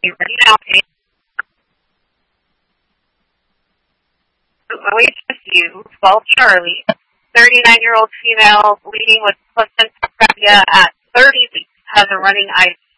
ready now. OHSU, 12 Charlie, 39-year-old female bleeding with placenta previa at 30 weeks, has a running ICU.